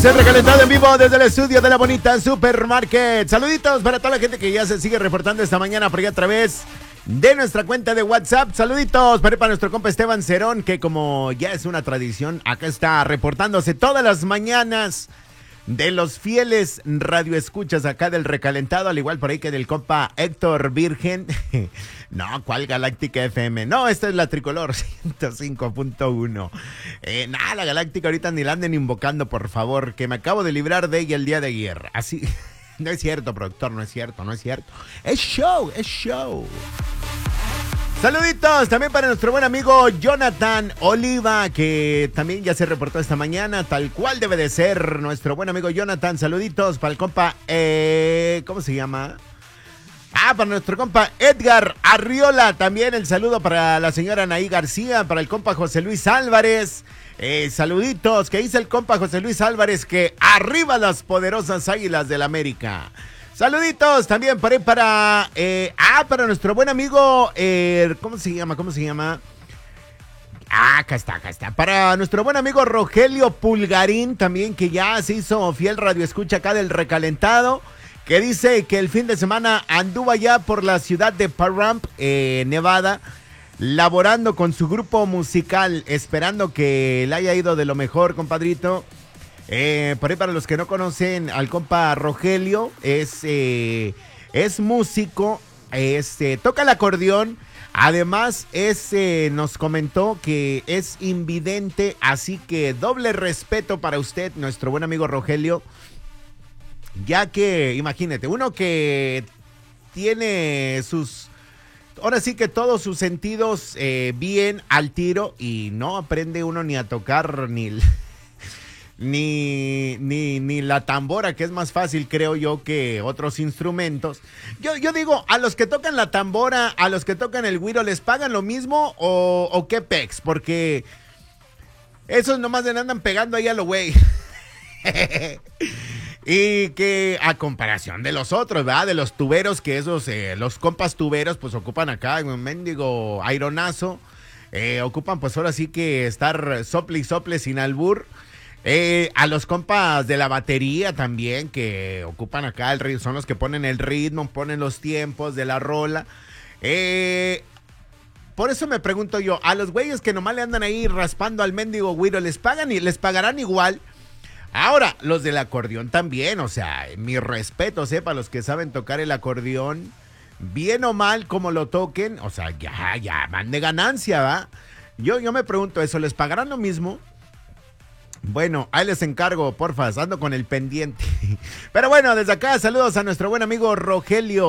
Se recalentado en vivo desde el estudio de la bonita Supermarket. Saluditos para toda la gente que ya se sigue reportando esta mañana por ahí a través de nuestra cuenta de WhatsApp. Saluditos para nuestro compa Esteban Cerón, que como ya es una tradición, acá está reportándose todas las mañanas de los fieles radioescuchas acá del recalentado, al igual por ahí que del compa Héctor Virgen. No, ¿cuál Galáctica FM? No, esta es la Tricolor 105.1. Nada, la Galáctica ahorita ni la anden invocando, por favor, que me acabo de librar de ella el día de ayer. Así, no es cierto, productor, no es cierto. Es show, es show. Saluditos también para nuestro buen amigo Jonathan Oliva, que también ya se reportó esta mañana, tal cual debe de ser nuestro buen amigo Jonathan. Saluditos para el compa, ¿cómo se llama? Para nuestro compa Edgar Arriola, también el saludo para la señora Anaí García, para el compa José Luis Álvarez. Saluditos, que dice el compa José Luis Álvarez que arriba las poderosas Águilas del América. Saluditos también para nuestro buen amigo, ¿cómo se llama? Acá está. Para nuestro buen amigo Rogelio Pulgarín, también que ya se hizo fiel radioescucha acá del recalentado, que dice que el fin de semana anduvo allá por la ciudad de Pahrump, Nevada, laborando con su grupo musical, esperando que le haya ido de lo mejor, compadrito. Por ahí para los que no conocen al compa Rogelio, es músico, toca el acordeón, además nos comentó que es invidente, así que doble respeto para usted, nuestro buen amigo Rogelio, ya que, imagínate, uno que tiene ahora sí que todos sus sentidos bien al tiro y no aprende uno ni a tocar ni la tambora, que es más fácil, creo yo, que otros instrumentos. Yo digo, a los que tocan la tambora, a los que tocan el güiro, ¿les pagan lo mismo o qué pex? Porque esos nomás le andan pegando ahí a lo güey. Y que a comparación de los otros, ¿verdad? De los tuberos, que esos, los compas tuberos, pues ocupan acá un mendigo aironazo. Ocupan pues ahora sí que estar sople y sople sin albur. A los compas de la batería también, que ocupan acá el ritmo, son los que ponen el ritmo, ponen los tiempos de la rola. Por eso me pregunto yo, a los güeyes que nomás le andan ahí raspando al mendigo güiro, ¿les pagan y les pagarán igual? Ahora, los del acordeón también, o sea, mis respetos, para los que saben tocar el acordeón, bien o mal como lo toquen, o sea, ya van de ganancia, ¿va? Yo me pregunto eso, ¿les pagarán lo mismo? Bueno, ahí les encargo, porfa, ando con el pendiente. Pero bueno, desde acá, saludos a nuestro buen amigo Rogelio